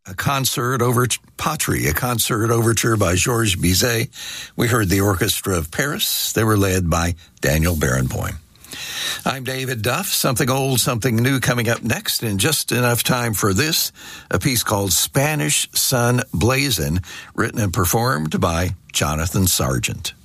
a concert over Patry, a concert overture by Georges Bizet. We heard the Orchestra of Paris. They were led by Daniel Barenboim. I'm David Duff. Something old, something new coming up next. In just enough time for this, a piece called Spanish Sun Blazin', written and performed by Jonathan Sargent.